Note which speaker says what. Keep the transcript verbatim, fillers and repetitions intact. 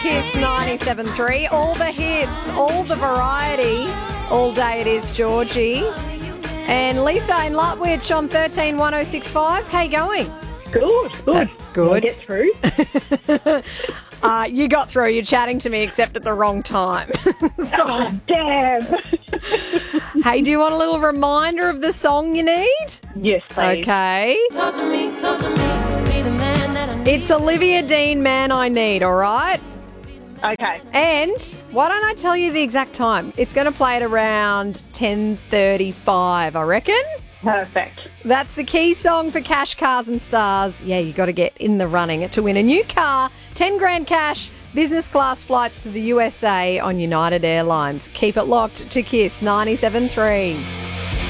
Speaker 1: Kiss ninety-seven point three. All the hits, all the variety. All day it is, Georgie. And Lisa in Lutwich on thirteen one oh six five. How you going?
Speaker 2: Good, good.
Speaker 1: That's good.
Speaker 2: I'll get through.
Speaker 1: uh, you got through. You're chatting to me except at the wrong time. so,
Speaker 2: Oh, damn.
Speaker 1: hey, do you want a little reminder of the song you need?
Speaker 2: Yes, please.
Speaker 1: Okay.
Speaker 3: Talk to me, talk to me, be the man that I need.
Speaker 1: It's Olivia Dean, Man I Need, all right?
Speaker 2: Okay.
Speaker 1: And why don't I tell you the exact time? It's going to play at around ten thirty-five, I reckon.
Speaker 2: Perfect.
Speaker 1: That's the key song for Cash, Cars and Stars. Yeah, you got to get in the running to win a new car, ten grand cash, business class flights to the U S A on United Airlines. Keep it locked to Kiss ninety-seven point three.